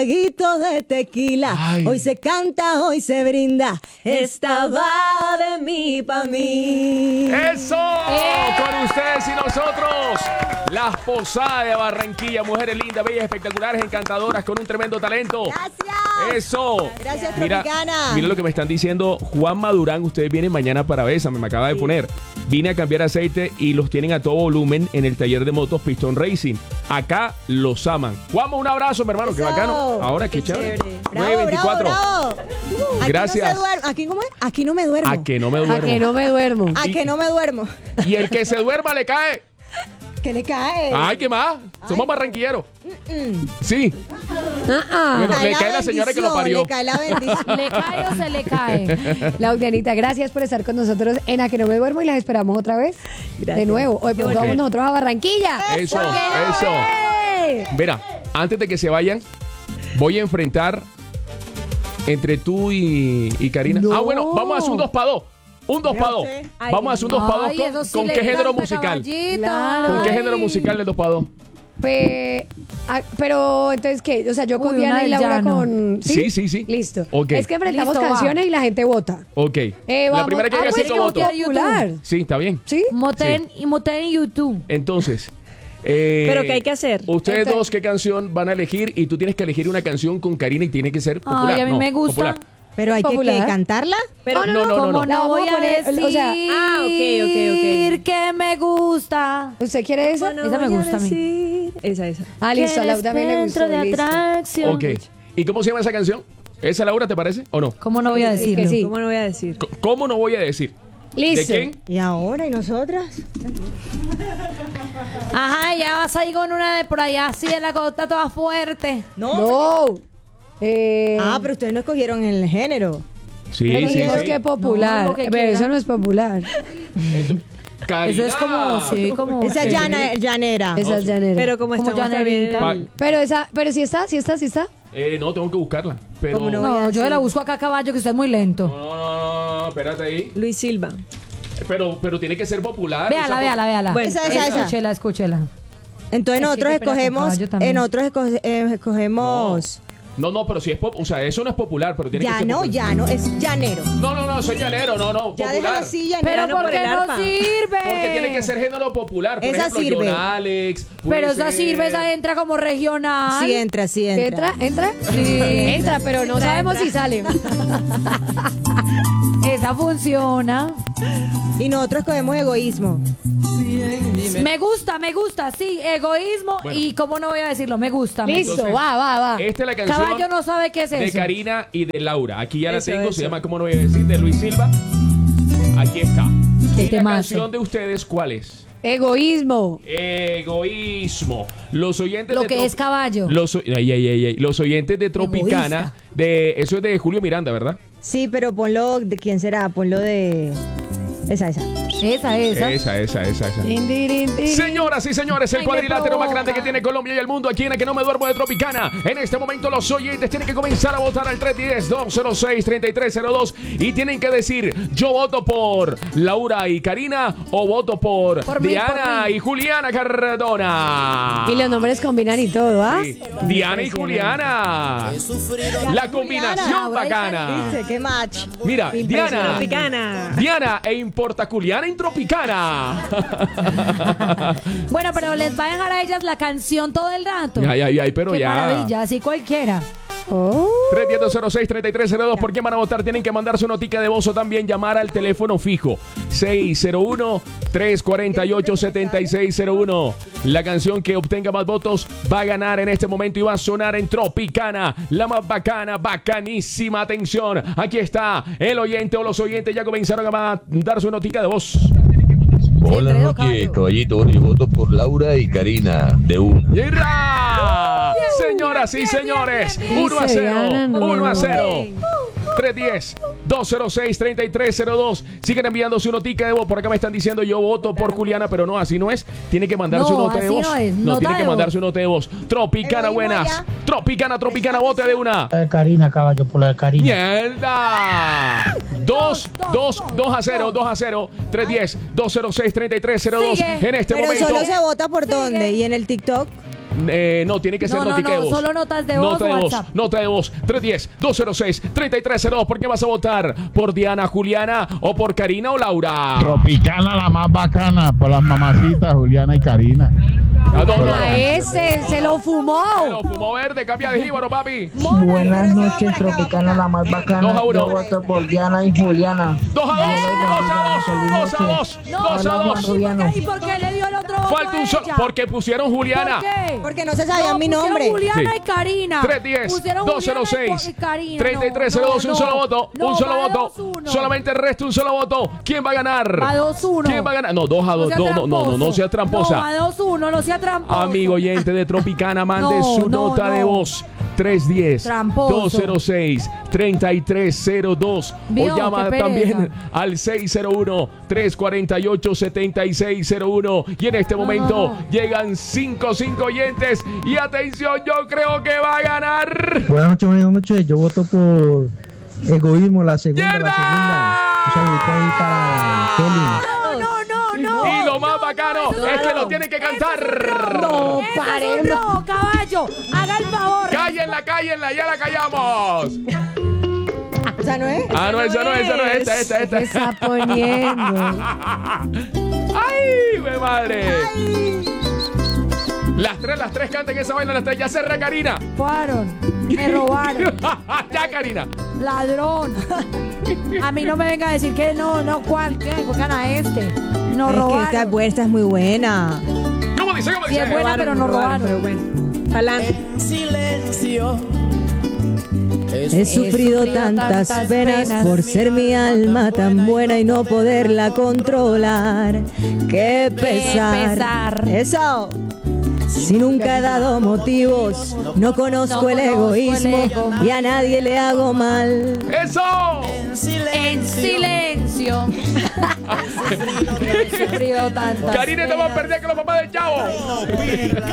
traguito de tequila. Ay. Hoy se canta, hoy se brinda. Esta va de mí pa' mí. ¡Eso! Con ustedes y nosotros, las Posadas de Barranquilla. Mujeres lindas, bellas, espectaculares, encantadoras, con un tremendo talento. Gracias. ¡Eso! Gracias, Mira, Tropicana. mira lo que me están diciendo. Juan Madurán, ustedes vienen mañana para Bésame, me acaba de poner. Vine a cambiar aceite y los tienen a todo volumen en el taller de motos Piston Racing. Acá los aman. Juanma, un abrazo, mi hermano, qué Eso. bacano. Ahora qué chévere. Bravo, 9:24. bravo. Gracias. Aquí no se duerme. ¿Aquí cómo es? Aquí no me duermo. A que no me duermo. A que no me duermo. A que no me duermo. Y el que se duerma le cae. ¿Qué le cae? Ay, ¿qué más? Somos barranquilleros. Sí. Bueno, le cae la señora que lo parió. Le cae la bendición. ¿Le cae o se le cae? Laurianita, gracias por estar con nosotros en A que no me duermo y las esperamos otra vez. Gracias. De nuevo. Hoy pues, vamos nosotros a Barranquilla. Eso, eso. Mira, antes de que se vayan, voy a enfrentar entre tú y Karina. No. Ah, bueno, vamos a hacer un 2 para 2. Un 2 para 2. sé. Vamos a hacer un 2 para 2 Ay, eso sí con le qué género encanta, musical. caballito. Claro. ¿Con qué género musical el 2 para 2? Pero entonces, ¿qué? O sea, yo con Uy, Diana una y del Laura llano. con... Sí. Listo. Ok. Es que enfrentamos Listo, va. canciones y la gente vota. Ok. La Vamos. primera que diga pues, 5 como votos. popular. Sí, está bien. ¿Sí? Moten y YouTube. Entonces. ¿Pero qué hay que hacer? Ustedes Entonces- dos, ¿qué canción van a elegir? Y tú tienes que elegir una canción con Karina y tiene que ser popular. Ay, a mí No, me gusta. popular. Pero hay que Popular. cantarla. Pero no. ¿Cómo La no vamos voy a a poner, decir o sea- que me gusta? ¿Usted quiere esa? Esa me gusta a mí. Esa. Ah, listo, a Que Laura también le gustó. centro de listo. atracción. Ok. ¿Y cómo se llama esa canción? ¿Esa, Laura, te parece o no? ¿Cómo no voy a Sí, decirlo? que sí. ¿Cómo no voy a decir? ¿Cómo no voy a decir? Listo. ¿De quién? ¿Y ahora? ¿Y nosotras? Ajá, ya vas ahí con una de por allá, así de la costa toda fuerte. No. Pero ustedes no escogieron el género. Sí, pero sí, dijimos sí. que popular. No, lo que pero quiera. eso no es popular. Karina. Eso es como, sí, como... Esa es llanera. Esa es llanera. Pero como Como estamos llanerita. también... Pero sí está. No, tengo que buscarla. Pero... ¿Cómo no? No, yo la busco acá a caballo, que usted es muy lento. No, espérate ahí. Luis Silva. Pero tiene que ser popular. Véala. Bueno, esa. Escúchela. Entonces Es nosotros que qué pena con escogemos... caballo también. escogemos... No, pero si es pop, o sea, eso no es popular, pero tiene que ser popular. Llano, es llanero. No, soy llanero, no, Ya déjalo popular. así, Pero llanero ¿por por qué el no arpa. sirve? Porque tiene que ser género popular. Por Esa ejemplo, sirve. John Alex. puede Pero esa ser- sirve, esa entra como regional. Sí entra. ¿Entra? Sí. Entra, pero no sabemos si sale. Esa funciona. Y nosotros escogemos egoísmo. Me gusta, sí, egoísmo. Bueno. Y cómo no voy a decirlo, me gusta. Listo, Entonces, va. Esta es la canción Caballo no sabe qué es de eso. Karina y de Laura. Aquí ya la Eso, tengo, eso. se llama ¿Cómo no voy a decir? De Luis Silva. Aquí está. Qué ¿Y la temazo. canción de ustedes cuál es? Egoísmo. Egoísmo. Los oyentes Lo de que es caballo. Los oyentes de Tropicana, eso es de Julio Miranda, ¿verdad? Sí, pero ponlo... ¿De quién será? Ponlo de... Esa. Esa. Señoras y señores, el Ay, me cuadrilátero más provoca. grande que tiene Colombia y el mundo aquí en la que no me duermo de Tropicana. En este momento los oyentes tienen que comenzar a votar al 310-206-3302 y tienen que decir, yo voto por Laura y Karina o voto por Por mí, Diana por mí. y Juliana Cardona. Y los nombres combinan y todo, ¿ah? Sí, Diana y Juliana. La combinación Laura y bacana. ¿Viste? ¿Qué match? Mira, Diana. Tropicana. Diana e Importaculiana en Tropicana. Bueno, pero les va a dejar a ellas la canción todo el rato. Ay, pero Qué ya. maravilla, así cualquiera. Oh. 310-206-3302. ¿Por qué van a votar? Tienen que mandar su notica de voz o también llamar al teléfono fijo 601-348-7601. La canción que obtenga más votos va a ganar en este momento y va a sonar en Tropicana. La más bacana, bacanísima. Atención, aquí está el oyente o los oyentes ya comenzaron a mandar su notica de voz. Hola, Entre noche, dos, caballito. Bueno, yo voto por Laura y Karina, de un. ¡Yera! Señoras y señores, 1-0, 1-0. 310-206-3302. Siguen enviando su notica de voz. Por acá me están diciendo yo voto por Juliana, pero no, así no es. Tiene que mandar No, su nota de así voz. no es. No, Nota tiene de que mandar voz. su nota de voz. Tropicana, Egoísmo buenas. ya. Tropicana, vote de una. La de Karina, caballo, por la de Karina. ¡Mierda! 2-0, 310-206-3302. Sigue. En este Pero momento. solo se vota por dónde. ¿Y en el TikTok? No, tiene que ser No, notica de voz. solo notas de voz, Nota de voz, WhatsApp. nota de voz. 310-206-3302. ¿Por qué vas a votar? ¿Por Diana, Juliana o por Karina o Laura? Tropicana la más bacana, por las mamacitas Juliana y Karina. ¿A dónde? A ese se lo fumó. Se lo fumó verde, cambia de jíbaro, papi. Buenas noches, Tropicana la más bacana. 2 a 1. Yo voto por Diana y Juliana. 2 a 2, 2 a 2, 2 a 2. ¿Y por qué le dio el otro voto Falta un a solo, ella? porque pusieron Juliana. ¿Por qué? Porque no se sabía mi pusieron nombre. Juliana Sí. y Karina. 310-206. y Karina. 3302, un solo voto. No, Un solo va voto. 2-1. Solamente el resto, un solo voto. ¿Quién va a ganar? Va 2-1. ¿Quién va a ganar? No, 2 a 2. sea No tramposo. sea tramposa. No, va 2-1, no sea tramposo. Amigo oyente de Tropicana, mande No, su no, nota no. de voz. Tramposo. 310-206-3302. Vio, O llama qué también pereza. al 601-348-7661. Y en este momento llegan 5 oyentes. Y atención, yo creo que va a ganar. Buenas noches. Yo voto por Egoísmo, la segunda. ¡Mierda! Un saludito ahí para Kelly. No. Y lo más bacano es que lo tiene que cantar. No, Eso es paren. un robo, caballo. Haga el favor. Cállenla, ya la callamos. ¿Esa no es? Ah, no, esa no es, esta. ¿Qué está poniendo? ¡Ay, mi madre! Las tres canten esa vaina, las tres. Ya cerra, Karina. Fueron. Me robaron. Ya, Karina. Ladrón. A mí no me venga a decir que ¿cuál? ¿Qué? Buscan a este. Nos Es que robaron. esta es muy buena. ¿Cómo dice? Sí, es buena, pero nos robaron. Pero bueno. Adelante. Silencio. He sufrido tantas penas por ser mi alma tan buena y no poderla controlar. Qué pesar. Eso. Si nunca he dado motivos, no conozco el egoísmo y a nadie le hago mal. ¡Eso! En silencio. He sufrido tantas Karina te va a penas. perder con los papás del Chavo.